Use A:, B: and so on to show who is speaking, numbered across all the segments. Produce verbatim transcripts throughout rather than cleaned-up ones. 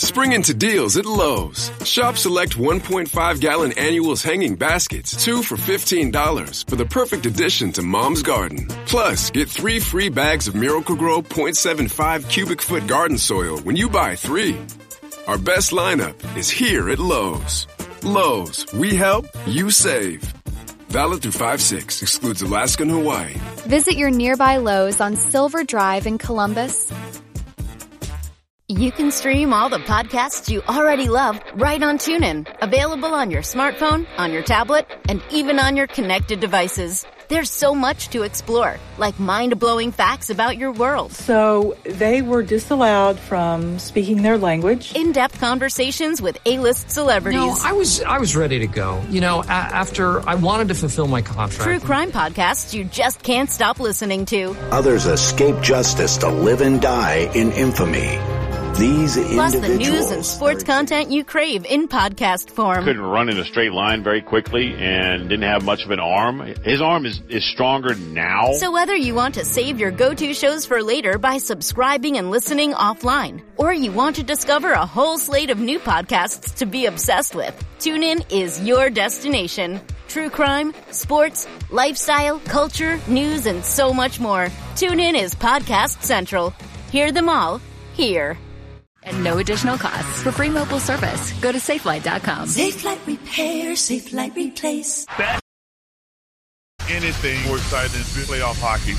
A: Spring into deals at Lowe's. Shop select one point five gallon annuals hanging baskets, two for fifteen dollars, for the perfect addition to Mom's garden. Plus, get three free bags of Miracle-Gro point seven five cubic foot garden soil when you buy three. Our best lineup is here at Lowe's. Lowe's, we help, you save. Valid through five six, excludes Alaska and Hawaii.
B: Visit your nearby Lowe's on Silver Drive in Columbus.
C: You can stream all the podcasts you already love right on TuneIn. Available on your smartphone, on your tablet, and even on your connected devices. There's so much to explore, like mind-blowing facts about your world.
D: So they were disallowed from speaking their language.
C: In-depth conversations with A-list celebrities.
E: No, I was I was ready to go. You know, a- after I wanted to fulfill my contract.
C: True crime podcasts you just can't stop listening to.
F: Others escape justice to live and die in infamy. These
C: Plus the news
F: individuals
C: and sports content you crave in podcast form.
G: Couldn't run in a straight line very quickly and didn't have much of an arm. His arm is, is stronger now.
C: So whether you want to save your go-to shows for later by subscribing and listening offline, or you want to discover a whole slate of new podcasts to be obsessed with, TuneIn is your destination. True crime, sports, lifestyle, culture, news, and so much more. TuneIn is Podcast Central. Hear them all here.
H: And no additional costs. For free mobile service, go to Safelight dot com.
I: Safelight Repair, Safelight Replace.
J: Anything more exciting than playoff hockey.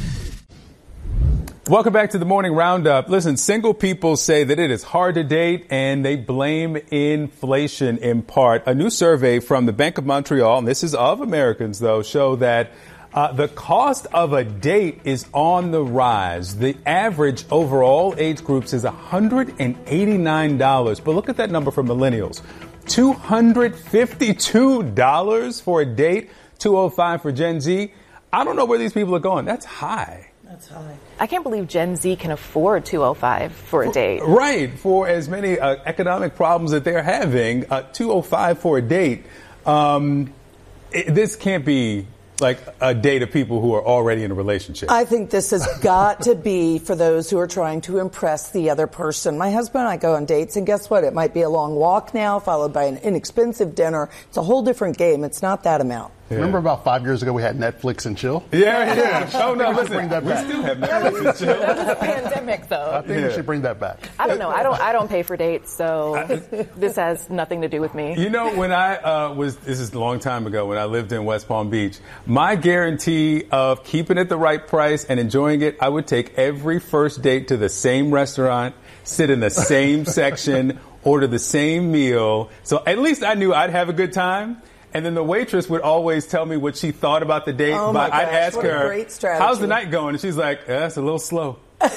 K: Welcome back to the Morning Roundup. Listen, single people say that it is hard to date, and they blame inflation in part. A new survey from the Bank of Montreal, and this is of Americans, though, show that Uh, the cost of a date is on the rise. The average over all age groups is one hundred eighty-nine dollars. But look at that number for millennials. two hundred fifty-two dollars for a date, two hundred five dollars for Gen Z. I don't know where these people are going. That's high.
L: That's high. I can't believe Gen Z can afford two hundred five dollars for a date.
K: Right. For as many uh, economic problems that they're having, uh, two hundred five dollars for a date. Um, it, this can't be like a date of people who are already in a relationship.
M: I think this has got to be for those who are trying to impress the other person. My husband and I go on dates, and guess what? It might be a long walk now, followed by an inexpensive dinner. It's a whole different game. It's not that amount.
N: Yeah. Remember about five years ago we had Netflix and chill?
K: Yeah, yeah. Oh, no,
N: we
K: listen,
N: bring that
K: we
N: back.
K: still have Netflix and chill.
L: That was a pandemic, though.
N: I think
K: Yeah.
N: we should bring that back.
L: I don't know. I don't. I don't pay for dates, so this has nothing to do with me.
K: You know, when I uh, was, this is a long time ago, when I lived in West Palm Beach, my guarantee of keeping it the right price and enjoying it, I would take every first date to the same restaurant, sit in the same section, order the same meal. So at least I knew I'd have a good time. And then the waitress would always tell me what she thought about the date.
M: Oh my
K: but I'd
M: gosh,
K: ask
M: what a
K: her,
M: great strategy.
K: how's the night going? And she's like, yeah, that's a little slow.
N: how,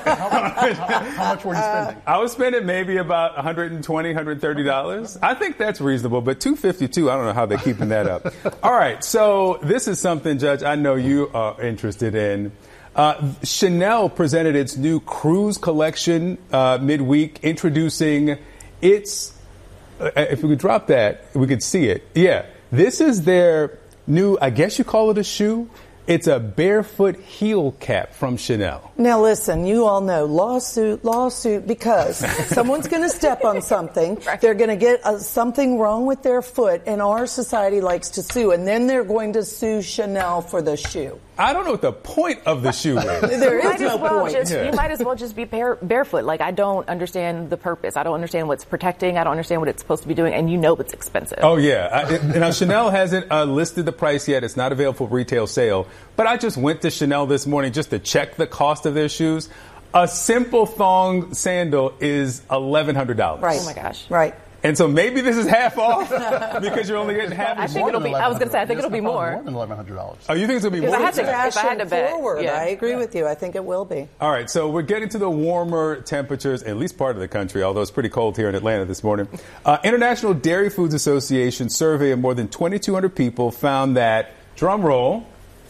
N: how, how much were you spending?
K: I was spending maybe about one hundred twenty dollars, one hundred thirty dollars. I think that's reasonable, but two hundred fifty-two dollars, I don't know how they're keeping that up. All right, so this is something, Judge, I know you are interested in. Uh, Chanel presented its new cruise collection uh, midweek, introducing its, uh, if we could drop that, we could see it. Yeah, this is their new, I guess you call it a shoe. It's a barefoot heel cap from Chanel.
M: Now listen, you all know lawsuit, lawsuit, because someone's going to step on something. Right. They're going to get uh, something wrong with their foot, and our society likes to sue, and then they're going to sue Chanel for the shoe.
K: I don't know what the point of the shoe is.
M: There
L: you
M: is
L: might
M: no
L: as well
M: point.
L: Just,
K: Yeah.
L: You might as well just be bare, barefoot. Like, I don't understand the purpose. I don't understand what's protecting. I don't understand what it's supposed to be doing, and you know it's expensive.
K: Oh, yeah. I, it, now, Chanel hasn't uh, listed the price yet. It's not available for retail sale. But I just went to Chanel this morning just to check the cost of their shoes. A simple thong sandal is eleven hundred dollars.
M: Right.
L: Oh, my gosh.
M: Right.
K: And so maybe this is half off because you're only getting half.
L: I
K: of
L: think it'll be, I was going to say, I think it'll be more.
N: More than eleven hundred dollars.
K: Oh, you think it's going to be
L: If
K: more?
L: I had to-
K: than that?
L: if I had to bet,
M: forward,
L: yeah.
M: I agree with you. I think it will be.
K: All right, so we're getting to the warmer temperatures, at least part of the country, although it's pretty cold here in Atlanta this morning. Uh, International Dairy Foods Association survey of more than twenty-two hundred people found that, drum roll,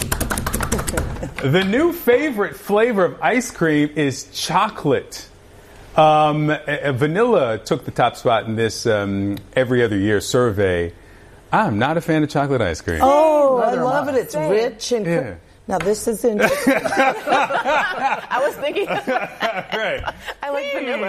K: the new favorite flavor of ice cream is chocolate. Um, uh, vanilla took the top spot in this um, every other year survey. I'm not a fan of chocolate ice cream.
M: Oh, I
N: Neither
M: love
N: am
M: it.
N: I.
M: It's rich and.
K: Yeah.
M: Now this is interesting.
L: I was thinking.
K: Right.
L: I like vanilla.